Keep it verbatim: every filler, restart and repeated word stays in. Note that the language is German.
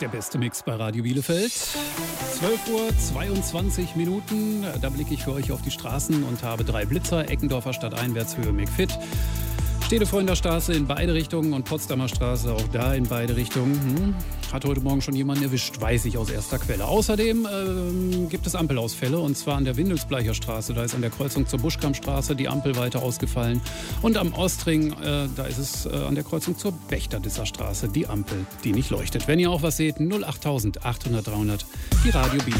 der beste Mix bei Radio Bielefeld. zwölf Uhr zweiundzwanzig Minuten. Da blicke ich für euch auf die Straßen und habe drei Blitzer. Eckendorfer Stadteinwärts, Höhe McFit. Stedefreunter Straße in beide Richtungen und Potsdamer Straße auch da in beide Richtungen. Hm. Hat heute Morgen schon jemanden erwischt, weiß ich aus erster Quelle. Außerdem ähm, gibt es Ampelausfälle und zwar an der Windelsbleicher Straße. Da ist an der Kreuzung zur Buschkampstraße die Ampel weiter ausgefallen. Und am Ostring, äh, da ist es äh, an der Kreuzung zur Bechterdisser Straße die Ampel, die nicht leuchtet. Wenn ihr auch was seht, null acht achthundert, dreihundert, die Radio Bielefeld.